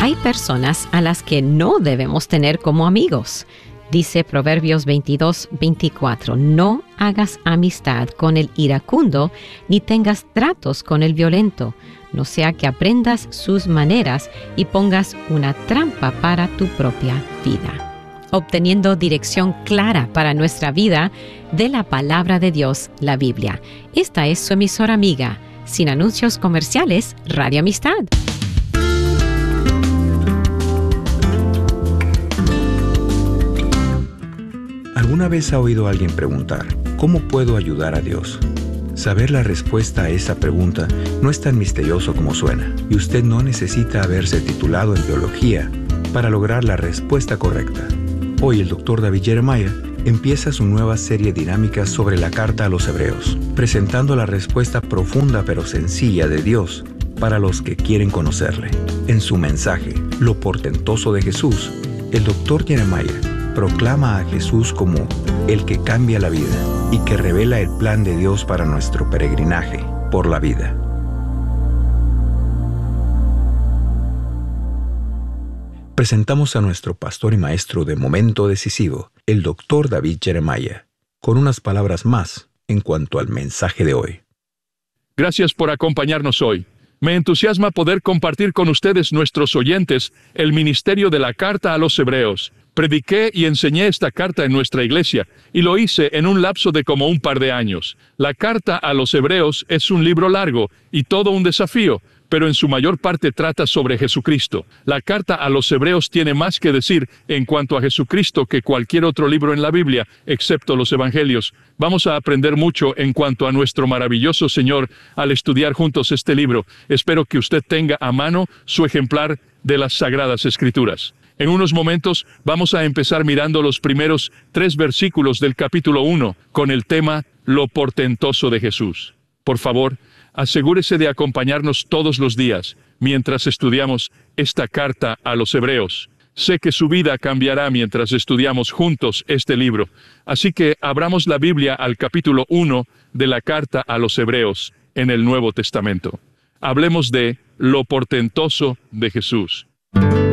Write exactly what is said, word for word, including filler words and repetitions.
Hay personas a las que no debemos tener como amigos. Dice Proverbios veintidós, veinticuatro, no hagas amistad con el iracundo, ni tengas tratos con el violento, no sea que aprendas sus maneras y pongas una trampa para tu propia vida. Obteniendo dirección clara para nuestra vida de la palabra de Dios, la Biblia. Esta es su emisora amiga, sin anuncios comerciales, Radio Amistad. ¿Alguna vez ha oído a alguien preguntar, ¿cómo puedo ayudar a Dios? Saber la respuesta a esa pregunta no es tan misterioso como suena, y usted no necesita haberse titulado en teología para lograr la respuesta correcta. Hoy el doctor David Jeremiah empieza su nueva serie dinámica sobre la carta a los Hebreos, presentando la respuesta profunda pero sencilla de Dios para los que quieren conocerle. En su mensaje, Lo portentoso de Jesús, el doctor Jeremiah proclama a Jesús como el que cambia la vida y que revela el plan de Dios para nuestro peregrinaje por la vida. Presentamos a nuestro pastor y maestro de momento decisivo, el doctor David Jeremiah, con unas palabras más en cuanto al mensaje de hoy. Gracias por acompañarnos hoy. Me entusiasma poder compartir con ustedes, nuestros oyentes, el ministerio de la carta a los Hebreos. Prediqué y enseñé esta carta en nuestra iglesia, y lo hice en un lapso de como un par de años. La carta a los Hebreos es un libro largo y todo un desafío, pero en su mayor parte trata sobre Jesucristo. La carta a los Hebreos tiene más que decir en cuanto a Jesucristo que cualquier otro libro en la Biblia, excepto los Evangelios. Vamos a aprender mucho en cuanto a nuestro maravilloso Señor al estudiar juntos este libro. Espero que usted tenga a mano su ejemplar de las Sagradas Escrituras. En unos momentos vamos a empezar mirando los primeros tres versículos del capítulo uno con el tema Lo portentoso de Jesús. Por favor, asegúrese de acompañarnos todos los días mientras estudiamos esta carta a los Hebreos. Sé que su vida cambiará mientras estudiamos juntos este libro. Así que abramos la Biblia al capítulo uno de la carta a los Hebreos en el Nuevo Testamento. Hablemos de lo portentoso de Jesús.